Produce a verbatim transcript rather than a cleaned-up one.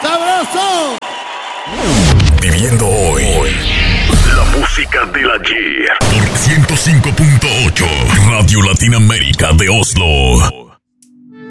¡Sabroso! Viviendo hoy. La música del ayer. Por ciento cinco punto ocho Radio Latinoamérica de Oslo.